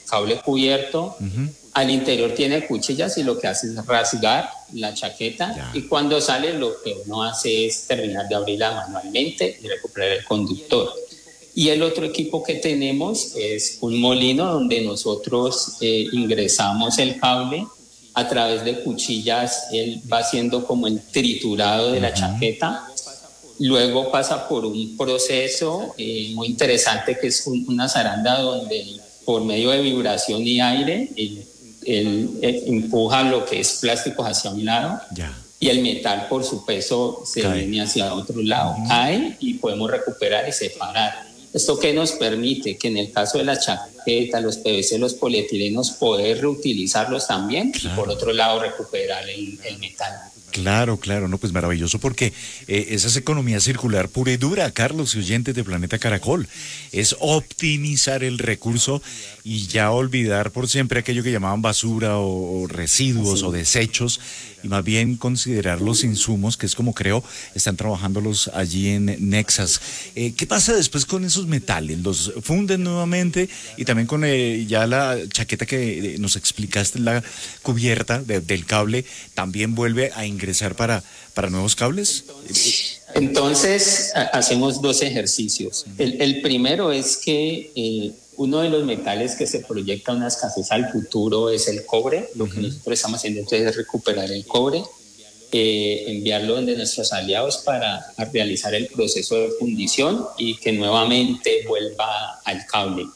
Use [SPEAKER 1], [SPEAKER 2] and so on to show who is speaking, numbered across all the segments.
[SPEAKER 1] cable cubierto. Al interior tiene cuchillas y lo que hace es rasgar la chaqueta y cuando sale lo que uno hace es terminar de abrirla manualmente y recuperar el conductor. Y el otro equipo que tenemos es un molino donde nosotros ingresamos el cable a través de cuchillas. Él va haciendo como el triturado de la chaqueta. Luego pasa por un proceso muy interesante que es una zaranda donde por medio de vibración y aire él empuja lo que es plástico hacia un lado y el metal por su peso se viene hacia otro lado, cae y podemos recuperar y separar. ¿Esto qué nos permite? Que en el caso de la chaqueta, los PVC, los polietilenos, poder reutilizarlos también y por otro lado recuperar el metal.
[SPEAKER 2] Claro, no, pues maravilloso porque esa es economía circular pura y dura, Carlos y oyentes de Planeta Caracol. Es optimizar el recurso y ya olvidar por siempre aquello que llamaban basura o residuos o desechos y más bien considerar los insumos, que es como creo están trabajándolos allí en Nexas. ¿Qué pasa después con esos metales? ¿Los funden nuevamente? Y también con ya la chaqueta que nos explicaste, la cubierta del cable, ¿también vuelve a ingresar para nuevos cables?
[SPEAKER 1] Entonces, hacemos dos ejercicios. El primero es que uno de los metales que se proyecta una escasez al futuro es el cobre. Lo que nosotros estamos haciendo entonces es recuperar el cobre, enviarlo donde nuestros aliados para realizar el proceso de fundición y que nuevamente vuelva al cable.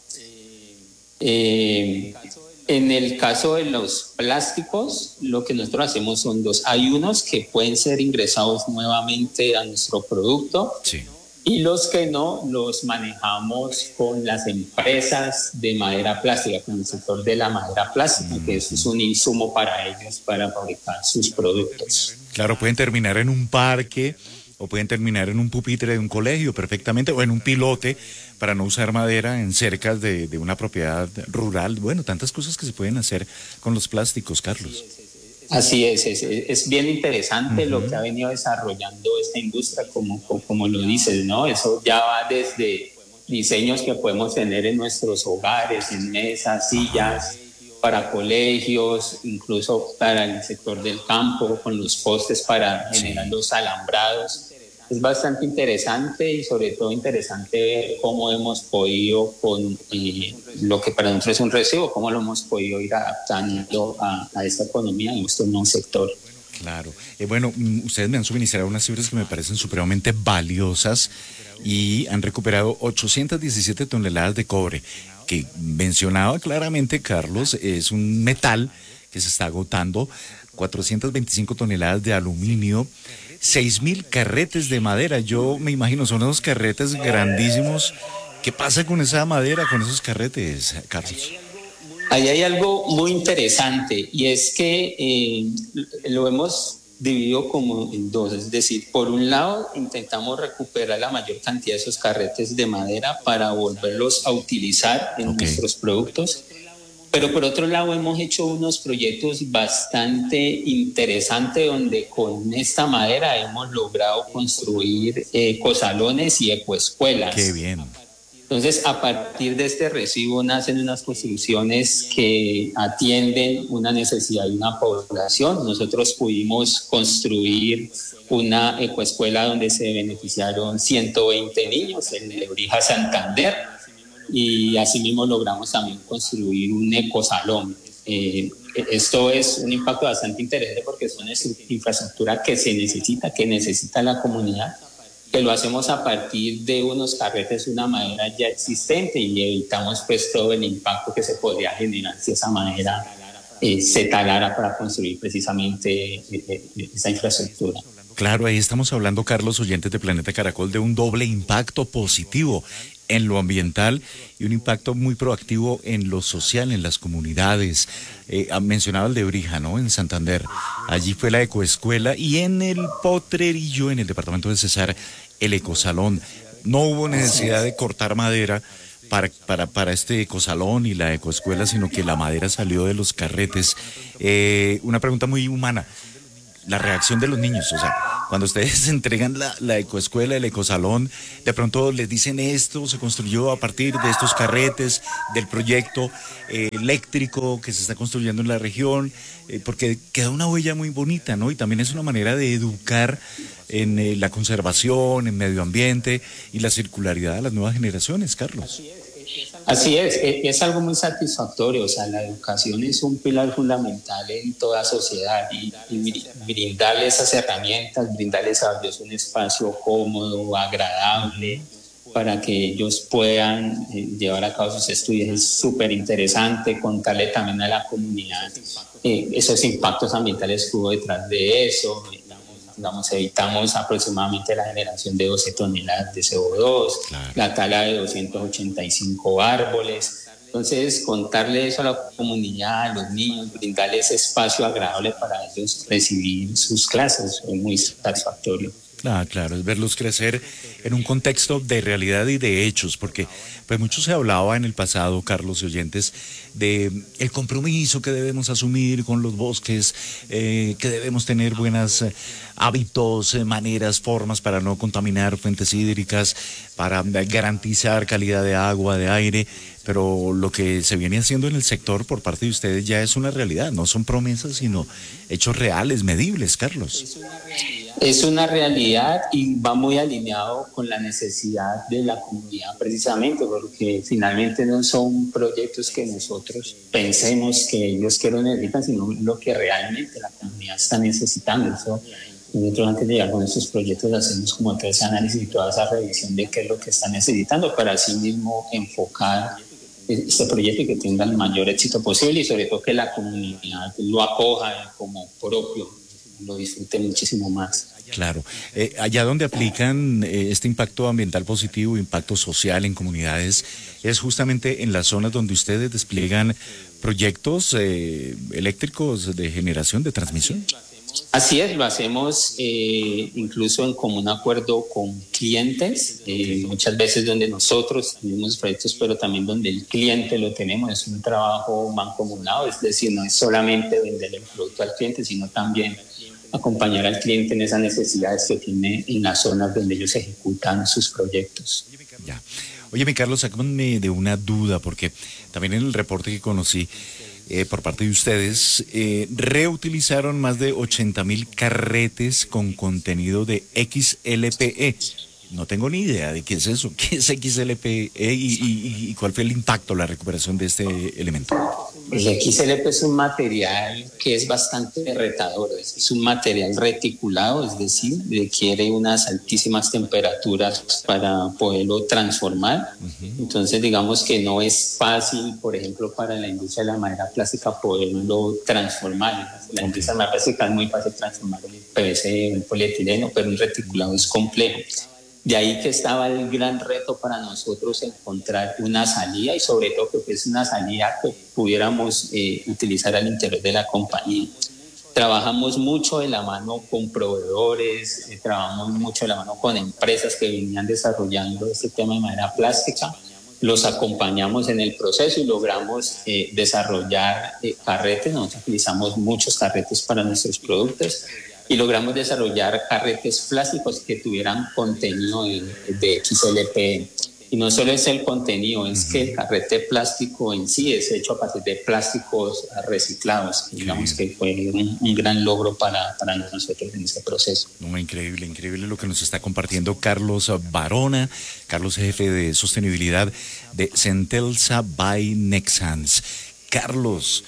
[SPEAKER 1] En el caso de los plásticos, lo que nosotros hacemos son dos. Hay unos que pueden ser ingresados nuevamente a nuestro producto y los que no los manejamos con las empresas de madera plástica, con el sector de la madera plástica, que eso es un insumo para ellos para fabricar sus productos.
[SPEAKER 2] Claro, pueden terminar en un parque o pueden terminar en un pupitre de un colegio perfectamente, o en un pilote para no usar madera en cercas de una propiedad rural. Bueno, tantas cosas que se pueden hacer con los plásticos, Carlos.
[SPEAKER 1] Así es bien interesante lo que ha venido desarrollando esta industria, como lo dices, ¿no? Eso ya va desde diseños que podemos tener en nuestros hogares, en mesas, sillas, para colegios, incluso para el sector del campo, con los postes para generar los alambrados. Es bastante interesante y sobre todo interesante ver cómo hemos podido, con lo que para nosotros es un residuo, cómo lo hemos podido ir adaptando a esta economía en este nuevo sector.
[SPEAKER 2] Claro. Bueno, ustedes me han suministrado unas cifras que me parecen supremamente valiosas y han recuperado 817 toneladas de cobre, que mencionaba claramente Carlos, es un metal que se está agotando, 425 toneladas de aluminio, 6.000 carretes de madera. Yo me imagino, son unos carretes grandísimos. ¿Qué pasa con esa madera, con esos carretes, Carlos?
[SPEAKER 1] Ahí hay algo muy interesante y es que lo hemos dividido como en dos, es decir, por un lado intentamos recuperar la mayor cantidad de esos carretes de madera para volverlos a utilizar en nuestros productos, pero por otro lado hemos hecho unos proyectos bastante interesantes donde con esta madera hemos logrado construir ecosalones y ecoescuelas.
[SPEAKER 2] ¡Qué bien!
[SPEAKER 1] Entonces, a partir de este residuo nacen unas construcciones que atienden una necesidad de una población. Nosotros pudimos construir una ecoescuela donde se beneficiaron 120 niños en Lebrija, Santander, y asimismo logramos también construir un ecosalón. Esto es un impacto bastante interesante porque es una infraestructura que se necesita, que necesita la comunidad, que lo hacemos a partir de unos carretes, una madera ya existente, y evitamos pues todo el impacto que se podría generar si esa madera se talara para construir precisamente esa infraestructura.
[SPEAKER 2] Claro, ahí estamos hablando, Carlos, oyentes de Planeta Caracol, de un doble impacto positivo en lo ambiental y un impacto muy proactivo en lo social, en las comunidades. Mencionaba el de Lebrija, ¿no? En Santander. Allí fue la ecoescuela y en el Potrerillo, en el departamento de Cesar, el ecosalón. No hubo necesidad de cortar madera para este ecosalón y la ecoescuela, sino que la madera salió de los carretes. Una pregunta muy humana. La reacción de los niños, o sea, cuando ustedes entregan la ecoescuela, el ecosalón, de pronto les dicen esto se construyó a partir de estos carretes, del proyecto eléctrico que se está construyendo en la región, porque queda una huella muy bonita, ¿no? Y también es una manera de educar en la conservación, en medio ambiente y la circularidad de las nuevas generaciones, Carlos.
[SPEAKER 1] Así es algo muy satisfactorio, o sea, la educación es un pilar fundamental en toda sociedad y brindarle esas herramientas, brindarles a ellos un espacio cómodo, agradable, para que ellos puedan llevar a cabo sus estudios es súper interesante, contarle también a la comunidad esos impactos ambientales que hubo detrás de eso. Digamos, evitamos aproximadamente la generación de 12 toneladas de CO2, claro, la tala de 285 árboles. Entonces, contarle eso a la comunidad, a los niños, brindarles ese espacio agradable para ellos recibir sus clases, es muy satisfactorio.
[SPEAKER 2] Ah, claro, es verlos crecer en un contexto de realidad y de hechos, porque pues mucho se hablaba en el pasado, Carlos y oyentes, de el compromiso que debemos asumir con los bosques, que debemos tener buenos hábitos, maneras, formas para no contaminar fuentes hídricas, para garantizar calidad de agua, de aire, pero lo que se viene haciendo en el sector por parte de ustedes ya es una realidad, no son promesas, sino hechos reales, medibles, Carlos.
[SPEAKER 1] Es una realidad y va muy alineado con la necesidad de la comunidad precisamente, porque finalmente no son proyectos que nosotros pensemos que ellos quieren necesitan, sino lo que realmente la comunidad está necesitando. Eso, nosotros antes de llegar con estos proyectos hacemos como todo ese análisis y toda esa revisión de qué es lo que están necesitando para así mismo enfocar este proyecto y que tenga el mayor éxito posible y sobre todo que la comunidad lo acoja como propio, lo disfrute muchísimo más.
[SPEAKER 2] Claro. Allá donde aplican este impacto ambiental positivo, impacto social en comunidades, es justamente en las zonas donde ustedes despliegan proyectos eléctricos de generación, de transmisión.
[SPEAKER 1] Así es, lo hacemos incluso en común acuerdo con clientes, muchas veces donde nosotros tenemos proyectos, pero también donde el cliente lo tenemos, es un trabajo mancomunado, es decir, no es solamente vender el producto al cliente, sino también acompañar al cliente en esas necesidades que tiene en las zonas donde ellos ejecutan sus proyectos.
[SPEAKER 2] Ya. Oye, mi Carlos, sácame de una duda, porque también en el reporte que conocí por parte de ustedes, reutilizaron más de 80,000 carretes con contenido de XLPE. No tengo ni idea de qué es eso, qué es XLPE y cuál fue el impacto, la recuperación de este elemento.
[SPEAKER 1] El XLP es un material que es bastante retador, es un material reticulado, es decir, requiere unas altísimas temperaturas para poderlo transformar. Entonces, digamos que no es fácil, por ejemplo, para la industria de la madera plástica poderlo transformar. La industria de la madera plástica es muy fácil transformar el PVC, el polietileno, pero un reticulado es complejo. De ahí que estaba el gran reto para nosotros encontrar una salida y sobre todo que fuese una salida que pudiéramos utilizar al interior de la compañía. Trabajamos mucho de la mano con proveedores, trabajamos mucho de la mano con empresas que venían desarrollando este tema de madera plástica. Los acompañamos en el proceso y logramos desarrollar carretes. Nosotros utilizamos muchos carretes para nuestros productos. Y logramos desarrollar carretes plásticos que tuvieran contenido de XLPE. Y no solo es el contenido, es que el carrete plástico en sí es hecho a partir de plásticos reciclados. Digamos que fue un gran logro para nosotros en ese proceso.
[SPEAKER 2] No, increíble, increíble lo que nos está compartiendo Carlos Barona, Carlos jefe de sostenibilidad de Centelsa by Nexans. Carlos,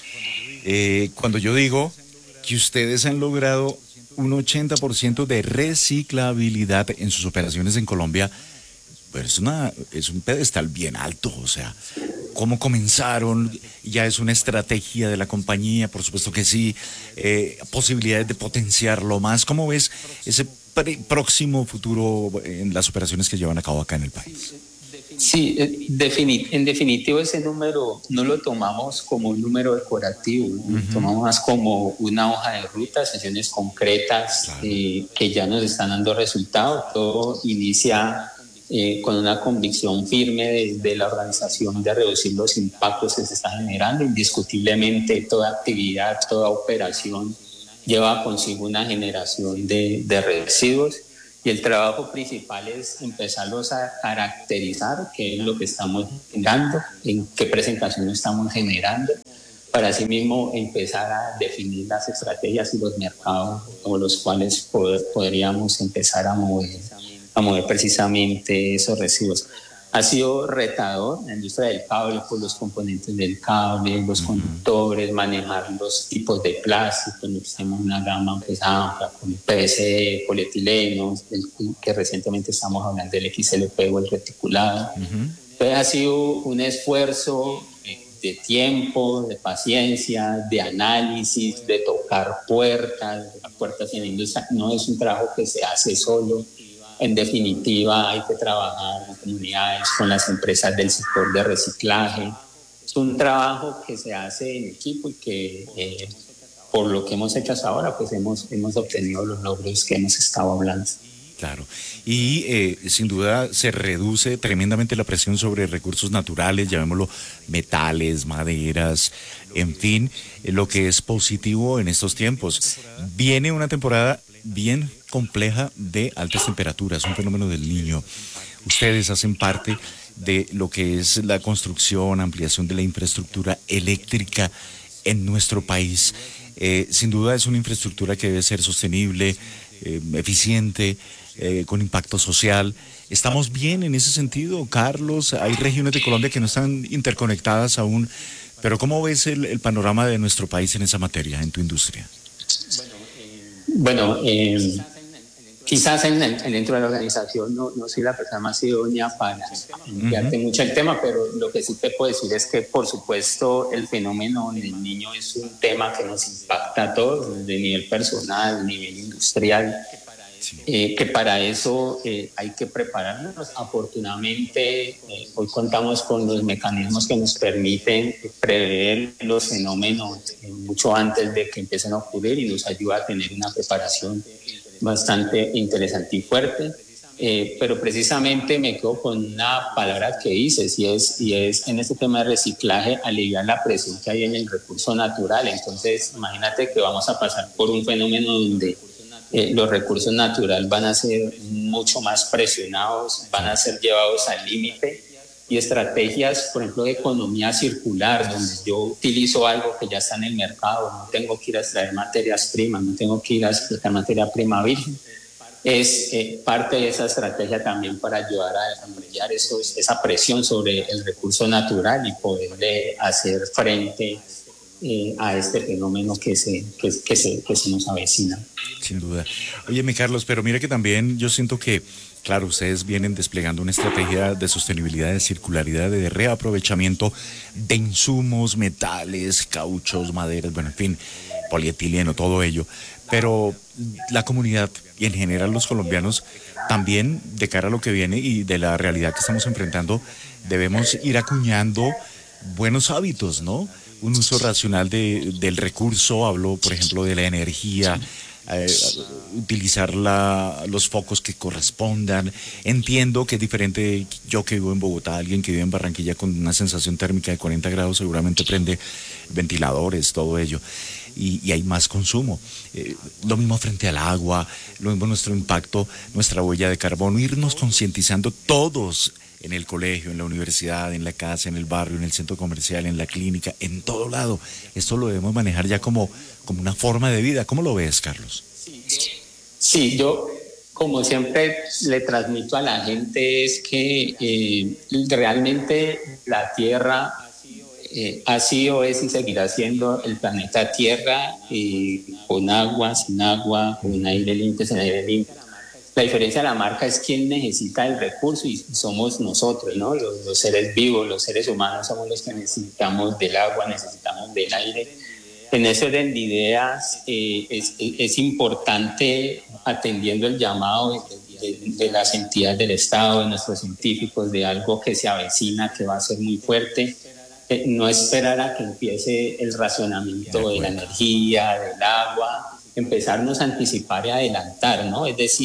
[SPEAKER 2] cuando yo digo que ustedes han logrado un 80% de reciclabilidad en sus operaciones en Colombia, pues es un pedestal bien alto. O sea, ¿cómo comenzaron? ¿Ya es una estrategia de la compañía? Por supuesto que sí. Posibilidades de potenciarlo más. ¿Cómo ves ese próximo futuro en las operaciones que llevan a cabo acá en el país?
[SPEAKER 1] Sí, en definitivo ese número no lo tomamos como un número decorativo, lo tomamos más como una hoja de ruta, sesiones concretas que ya nos están dando resultados. Todo inicia con una convicción firme de la organización de reducir los impactos que se están generando. Indiscutiblemente toda actividad, toda operación lleva consigo una generación de residuos y el trabajo principal es empezarlos a caracterizar, qué es lo que estamos generando, en qué presentación lo estamos generando, para asimismo empezar a definir las estrategias y los mercados con los cuales podríamos empezar a mover precisamente esos residuos. Ha sido retador la industria del cable por los componentes del cable, los conductores, manejar los tipos de plástico. Tenemos una gama pues amplia con PVC, polietileno, que recientemente estamos hablando del XLP o el reticulado. Entonces ha sido un esfuerzo de tiempo, de paciencia, de análisis, de tocar puertas. Las puertas en la industria no es un trabajo que se hace solo. En definitiva, hay que trabajar en comunidades, con las empresas del sector de reciclaje. Es un trabajo que se hace en equipo y que por lo que hemos hecho hasta ahora, pues hemos obtenido los logros que hemos estado hablando.
[SPEAKER 2] Claro, y sin duda se reduce tremendamente la presión sobre recursos naturales, llamémoslo metales, maderas, en fin, lo que es positivo en estos tiempos. Viene una temporada bien compleja de altas temperaturas, un fenómeno del Niño. Ustedes hacen parte de lo que es la construcción, ampliación de la infraestructura eléctrica en nuestro país. Sin duda es una infraestructura que debe ser sostenible, eficiente, con impacto social. ¿Estamos bien en ese sentido, Carlos? Hay regiones de Colombia que no están interconectadas aún, pero ¿cómo ves el panorama de nuestro país en esa materia, en tu industria?
[SPEAKER 1] Bueno, quizás dentro de la organización no soy la persona más idónea para enviarte mucho el tema, pero lo que sí te puedo decir es que, por supuesto, el fenómeno del Niño es un tema que nos impacta a todos, desde nivel personal, a nivel industrial, que para eso hay que prepararnos. Afortunadamente, hoy contamos con los mecanismos que nos permiten prever los fenómenos mucho antes de que empiecen a ocurrir y nos ayuda a tener una preparación bastante interesante y fuerte. Pero precisamente me quedo con una palabra que dices y es en este tema de reciclaje aliviar la presión que hay en el recurso natural. Entonces, imagínate que vamos a pasar por un fenómeno donde los recursos naturales van a ser mucho más presionados, van a ser llevados al límite, y estrategias, por ejemplo, de economía circular, donde yo utilizo algo que ya está en el mercado, no tengo que ir a extraer materias primas, no tengo que ir a extraer materia prima virgen, es parte de esa estrategia también para ayudar a aliviar esa presión sobre el recurso natural y poderle hacer frente a este fenómeno que se nos avecina.
[SPEAKER 2] Sin duda. Óyeme, Carlos, pero mira que también yo siento que, claro, ustedes vienen desplegando una estrategia de sostenibilidad, de circularidad, de reaprovechamiento de insumos, metales, cauchos, maderas, bueno, en fin, polietileno, todo ello. Pero la comunidad y en general los colombianos también, de cara a lo que viene y de la realidad que estamos enfrentando, debemos ir acuñando buenos hábitos, ¿no? Un uso racional del recurso, hablo, por ejemplo, de la energía, utilizar los focos que correspondan. Entiendo que es diferente yo que vivo en Bogotá, alguien que vive en Barranquilla con una sensación térmica de 40 grados seguramente prende ventiladores, todo ello, y hay más consumo. Lo mismo frente al agua, lo mismo nuestro impacto, nuestra huella de carbono, irnos concientizando todos en el colegio, en la universidad, en la casa, en el barrio, en el centro comercial, en la clínica, en todo lado. Esto lo debemos manejar ya como una forma de vida. ¿Cómo lo ves, Carlos?
[SPEAKER 1] Sí, yo como siempre le transmito a la gente es que realmente la Tierra ha sido, es y seguirá siendo el planeta Tierra, con agua, sin agua, con aire limpio, sin aire limpio. La diferencia de la marca es quién necesita el recurso y somos nosotros, ¿no? Los seres vivos, los seres humanos somos los que necesitamos del agua, necesitamos del aire. En ese orden de ideas es importante, atendiendo el llamado de las entidades del Estado, de nuestros científicos, de algo que se avecina, que va a ser muy fuerte, no esperar a que empiece el racionamiento de la energía, del agua, empezarnos a anticipar y adelantar, ¿no? Es decir,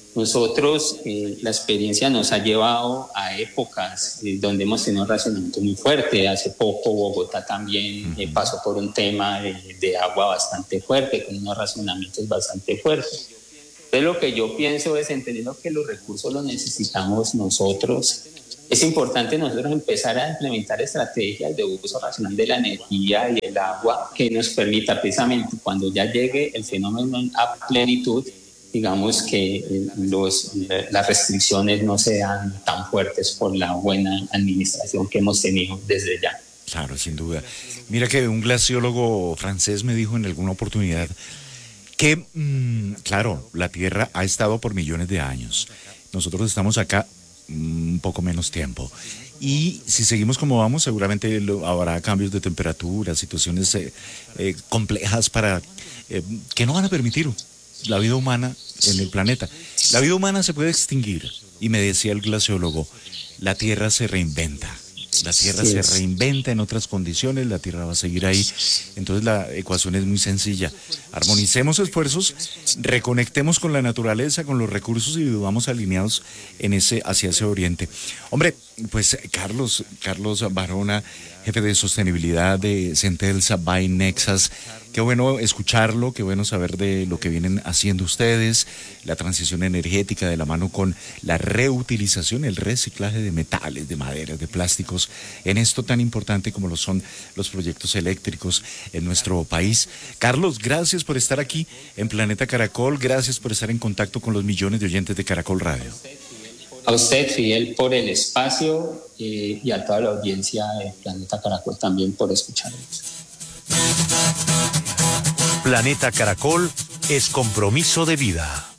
[SPEAKER 1] Nosotros, la experiencia nos ha llevado a épocas donde hemos tenido un racionamiento muy fuerte. Hace poco Bogotá también pasó por un tema de agua bastante fuerte, con unos racionamientos bastante fuertes. Entonces lo que yo pienso es, entendiendo que los recursos los necesitamos nosotros, es importante nosotros empezar a implementar estrategias de uso racional de la energía y el agua que nos permita precisamente cuando ya llegue el fenómeno a plenitud, digamos que las restricciones no sean tan fuertes por la buena administración que hemos tenido desde ya.
[SPEAKER 2] Claro, sin duda. Mira que un glaciólogo francés me dijo en alguna oportunidad que, claro, la Tierra ha estado por millones de años. Nosotros estamos acá un poco menos tiempo. Y si seguimos como vamos, seguramente habrá cambios de temperatura, situaciones complejas que no van a permitir la vida humana en el planeta. La vida humana se puede extinguir. Y me decía el glaciólogo, la Tierra se reinventa. La Tierra se reinventa en otras condiciones, la Tierra va a seguir ahí. Entonces la ecuación es muy sencilla. Armonicemos esfuerzos, reconectemos con la naturaleza, con los recursos y vivamos alineados hacia ese oriente. Hombre, pues Carlos Barona, jefe de sostenibilidad de Centelsa by Nexas, qué bueno escucharlo, qué bueno saber de lo que vienen haciendo ustedes, la transición energética de la mano con la reutilización, el reciclaje de metales, de maderas, de plásticos, en esto tan importante como lo son los proyectos eléctricos en nuestro país. Carlos, gracias por estar aquí en Planeta Caracol, gracias por estar en contacto con los millones de oyentes de Caracol Radio.
[SPEAKER 1] A usted, Fidel, por el espacio y a toda la audiencia de Planeta Caracol también por escucharnos.
[SPEAKER 3] Planeta Caracol es compromiso de vida.